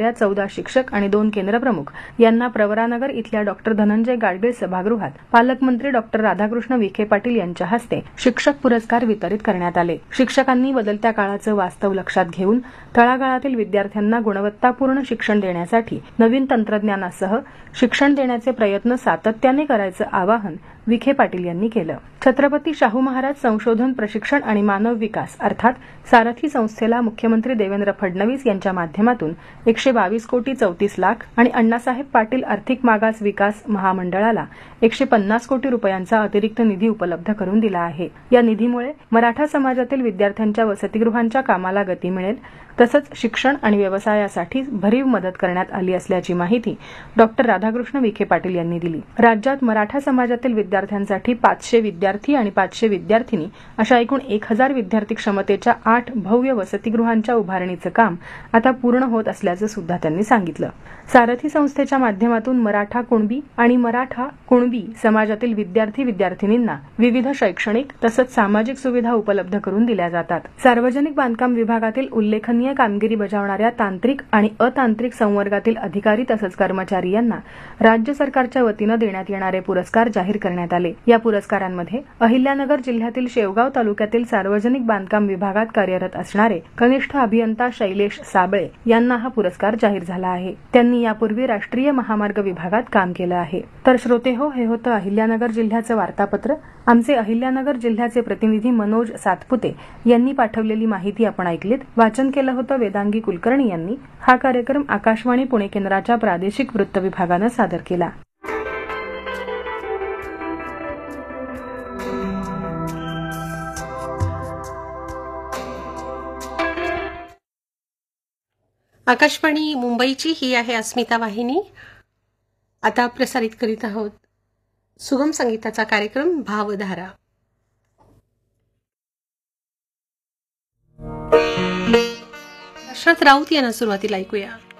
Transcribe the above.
असणाऱ्या 14 शिक्षक आणि 2 केंद्रप्रमुख यांना प्रवरानगर इथल्या डॉक्टर धनंजय गाडगीळ सभागृहात पालकमंत्री डॉक्टर राधाकृष्ण विखे पाटील यांच्या हस्ते शिक्षक पुरस्कार वितरित करण्यात आले। शिक्षकांनी बदलत्या काळाचं वास्तव लक्षात घेऊन तळागाळातील विद्यार्थ्यांना गुणवत्तापूर्ण शिक्षण देण्यासाठी नवीन तंत्रज्ञानासह शिक्षण देण्याचे प्रयत्न सातत्याने करायचं आवाहन विखे पाटील यांनी केलं। छत्रपती शाहू महाराज संशोधन प्रशिक्षण आणि मानव विकास अर्थात सारथी संस्थेला मुख्यमंत्री देवेंद्र फडणवीस यांच्या माध्यमातून 122 कोटी 34 लाख आणि अण्णासाहेब पाटील आर्थिक मागास विकास महामंडळाला 150 कोटी रुपयांचा अतिरिक्त निधी उपलब्ध करून दिला आहे। या निधीमुळे मराठा समाजातील विद्यार्थ्यांच्या वसतिगृहांच्या कामाला गती मिळेल, तसंच शिक्षण आणि व्यवसायासाठी भरीव मदत करण्यात आली असल्याची माहिती डॉक्टर राधाकृष्ण विखे पाटील यांनी दिली। राज्यात मराठा समाजातील विद्यार्थ्यांसाठी 500 विद्यार्थी आणि 500 विद्यार्थिनी अशा एकूण 1000 विद्यार्थी क्षमतेच्या 8 भव्य वसतिगृहांच्या उभारणीचं काम आता पूर्ण होत असल्याचं सुद्धा त्यांनी सांगितलं। सारथी संस्थेच्या माध्यमातून मराठा कुणबी आणि मराठा कुणबी समाजातील विद्यार्थी विद्यार्थिनींना विविध शैक्षणिक तसंच सामाजिक सुविधा उपलब्ध करून दिल्या जातात। सार्वजनिक बांधकाम विभागातील उल्लेखनीय कामगिरी बजावणाऱ्या तांत्रिक आणि अतांत्रिक संवर्गातील अधिकारी तसंच कर्मचारी यांना राज्य सरकारच्या वतीनं देण्यात येणारे पुरस्कार जाहीर करण्यात आले। या पुरस्कारांमध्ये अहिल्यानगर जिल्ह्यातील शेवगाव तालुक्यातील सार्वजनिक बांधकाम विभागात कार्यरत असणारे कनिष्ठ अभियंता शैलेश साबळे यांना हा पुरस्कार जाहीर झाला आहे। त्यांनी यापूर्वी राष्ट्रीय महामार्ग विभागात काम केलं आहे। तर श्रोतेहो, हे होतं अहिल्यानगर जिल्ह्याचं वार्तापत्र। आमचे अहिल्यानगर जिल्ह्याचे प्रतिनिधी मनोज सातपुते यांनी पाठवलेली माहिती आपण ऐकलीत। वाचन केलं होतं वेदांगी कुलकर्णी यांनी। हा कार्यक्रम आकाशवाणी पुणे केंद्राच्या प्रादेशिक वृत्त विभागानं सादर केला। आकाशवाणी मुंबईची ही आहे अस्मिता वाहिनी। आता प्रसारित करीत आहोत सुगम संगीताचा कार्यक्रम भावधारा। दशरथ राऊत यांना सुरुवातीला ऐकूया।